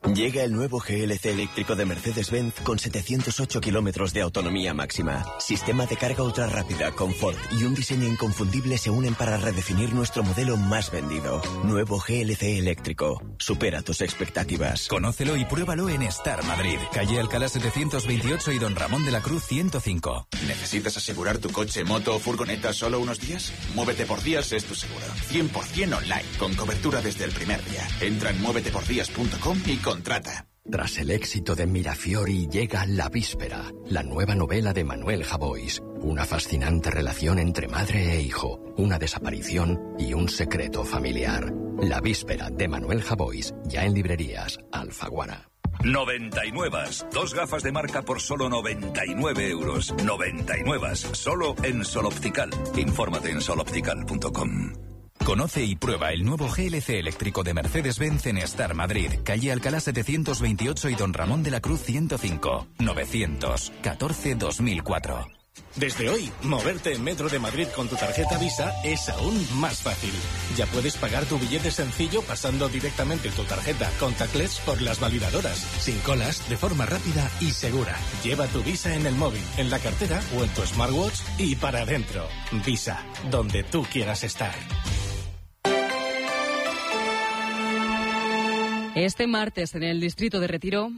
Llega el nuevo GLC eléctrico de Mercedes-Benz con 708 kilómetros de autonomía máxima. Sistema de carga ultra rápida, confort y un diseño inconfundible se unen para redefinir nuestro modelo más vendido. Nuevo GLC eléctrico. Supera tus expectativas. Conócelo y pruébalo en Star Madrid. Calle Alcalá 728 y Don Ramón de la Cruz 105. ¿Necesitas asegurar tu coche, moto o furgoneta solo unos días? Muévete por Días es tu seguro. 100% online, con cobertura desde el primer día. Entra en muévetepordías.com y contrata. Tras el éxito de Mirafiori llega La Víspera, la nueva novela de Manuel Javois. Una fascinante relación entre madre e hijo, una desaparición y un secreto familiar. La Víspera de Manuel Javois, ya en librerías Alfaguara. 99. 2 gafas de marca por solo 99 euros. 99. Solo en Sol Optical. Infórmate en soloptical.com. Conoce y prueba el nuevo GLC eléctrico de Mercedes-Benz en Star Madrid. Calle Alcalá 728 y Don Ramón de la Cruz 105. 914-2004. Desde hoy, moverte en Metro de Madrid con tu tarjeta Visa es aún más fácil. Ya puedes pagar tu billete sencillo pasando directamente tu tarjeta contactless por las validadoras, sin colas, de forma rápida y segura. Lleva tu Visa en el móvil, en la cartera o en tu smartwatch y para adentro. Visa, donde tú quieras estar. Este martes en el distrito de Retiro...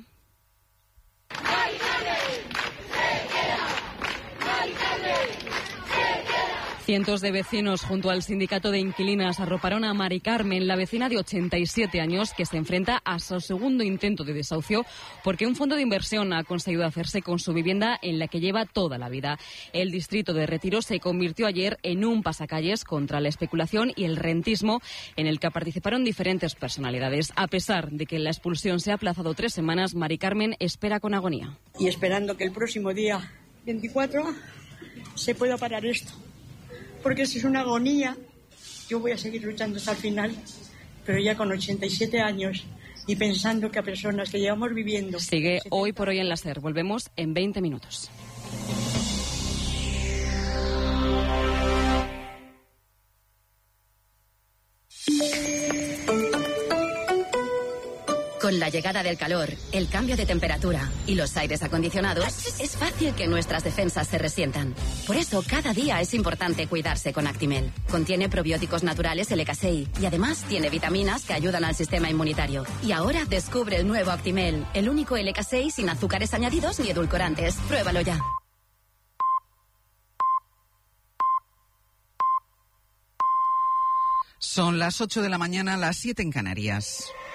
Cientos de vecinos junto al sindicato de inquilinas arroparon a Mari Carmen, la vecina de 87 años que se enfrenta a su segundo intento de desahucio porque un fondo de inversión ha conseguido hacerse con su vivienda en la que lleva toda la vida. El distrito de Retiro se convirtió ayer en un pasacalles contra la especulación y el rentismo en el que participaron diferentes personalidades. A pesar de que la expulsión se ha aplazado 3 semanas, Mari Carmen espera con agonía. Y esperando que el próximo día 24 se pueda parar esto. Porque eso es una agonía. Yo voy a seguir luchando hasta el final, pero ya con 87 años y pensando que a personas que llevamos viviendo... Sigue Hoy por Hoy en la SER. Volvemos en 20 minutos. Con la llegada del calor, el cambio de temperatura y los aires acondicionados, es fácil que nuestras defensas se resientan. Por eso, cada día es importante cuidarse con Actimel. Contiene probióticos naturales LK6 y además tiene vitaminas que ayudan al sistema inmunitario. Y ahora descubre el nuevo Actimel, el único LK6 sin azúcares añadidos ni edulcorantes. Pruébalo ya. Son las 8 de la mañana, las 7 en Canarias.